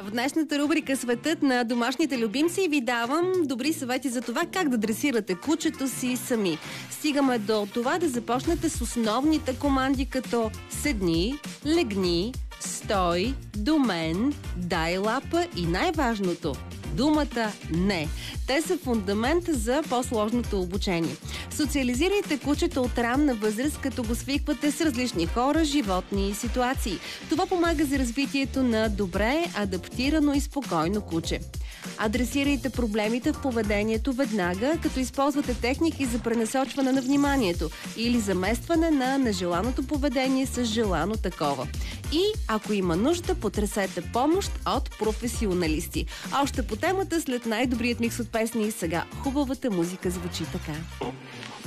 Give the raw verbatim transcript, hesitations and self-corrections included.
В днешната рубрика "Светът на домашните любимци" ви давам добри съвети за това как да дресирате кучето си сами. Стигаме до това да започнете с основните команди, като седни, легни, стой, до мен, дай лапа и най-важното – думата "не". Те са фундамент за по-сложното обучение. Социализирайте кучето от ранна възраст, като го свиквате с различни хора, животни и ситуации. Това помага за развитието на добре адаптирано и спокойно куче. Адресирайте проблемите в поведението веднага, като използвате техники за пренасочване на вниманието или заместване на нежеланото поведение с желано такова. И, ако има нужда, потърсете помощ от професионалисти. Още по темата след най-добрият микс от песни, сега хубавата музика звучи така.